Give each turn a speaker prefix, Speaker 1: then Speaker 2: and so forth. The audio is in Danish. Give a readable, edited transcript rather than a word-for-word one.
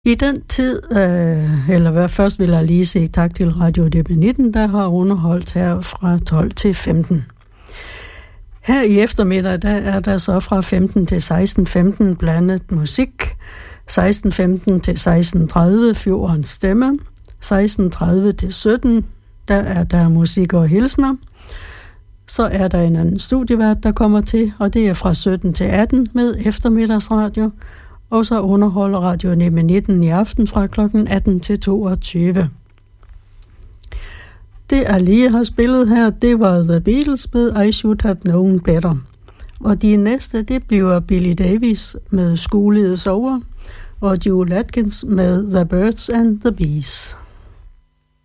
Speaker 1: I den tid, først vil jeg lige sige tak til Radio DB19, der har underholdt her fra 12 til 15. Her i eftermiddag, der er der så fra 15 til 16.15 blandet musik. 16.15 til 16.30 Fjordens Stemme. 16.30 til 17, der er der musik og hilsner. Så er der en anden studievært, der kommer til, og det er fra 17 til 18 med eftermiddagsradio. Og så underholder Radio DB19 i aften fra kl. 18 til 22. Det jeg lige har spillet her, det var The Beatles med I Should Have Known Better. Og de næste, det bliver Billy Davies med School Is Over, og Joel Atkins med The Birds and the Bees.